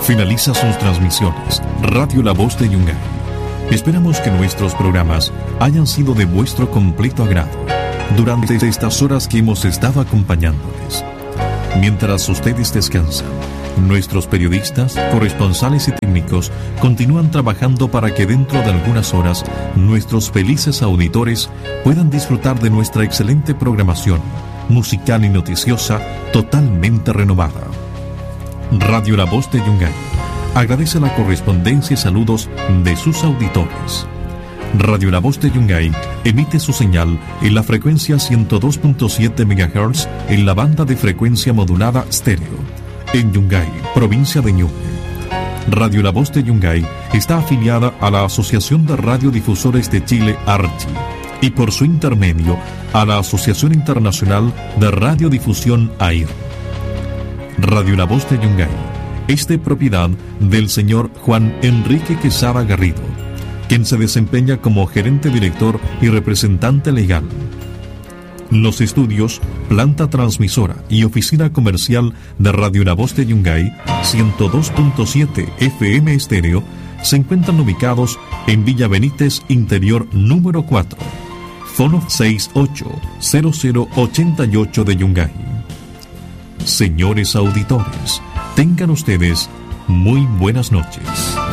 Finaliza sus transmisiones Radio La Voz de Yungay. Esperamos que nuestros programas hayan sido de vuestro completo agrado durante estas horas que hemos estado acompañándoles. Mientras ustedes descansan, nuestros periodistas, corresponsales y técnicos continúan trabajando para que dentro de algunas horas nuestros felices auditores puedan disfrutar de nuestra excelente programación musical y noticiosa totalmente renovada. Radio La Voz de Yungay agradece la correspondencia y saludos de sus auditores. Radio La Voz de Yungay emite su señal en la frecuencia 102.7 MHz en la banda de frecuencia modulada estéreo, en Yungay, provincia de Ñuble. Radio La Voz de Yungay está afiliada a la Asociación de Radiodifusores de Chile, ARCHI, y por su intermedio a la Asociación Internacional de Radiodifusión, AIR. Radio La Voz de Yungay es de propiedad del señor Juan Enrique Quesada Garrido, quien se desempeña como gerente director y representante legal. Los estudios, planta transmisora y oficina comercial de Radio La Voz de Yungay, 102.7 FM estéreo, se encuentran ubicados en Villa Benítez Interior número 4, Fono 680088 de Yungay. Señores auditores, tengan ustedes muy buenas noches.